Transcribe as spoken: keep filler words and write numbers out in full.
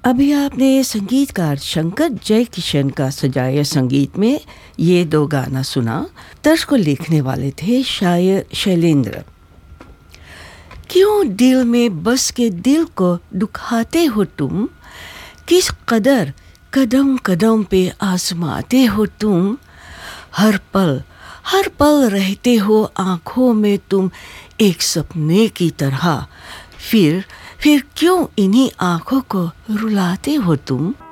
अभी आपने संगीतकार शंकर जयकिशन का सजाए संगीत में ये दो गाना सुना। तर्ज को लिखने वाले थे शायर शैलेंद्र। क्यों दिल में बस के दिल को दुखाते हो तुम, किस कदर कदम कदम पे आजमाते हो तुम, हर पल हर पल रहते हो आँखों में तुम एक सपने की तरह, फिर फिर क्यों इन्हीं आँखों को रुलाते हो तुम।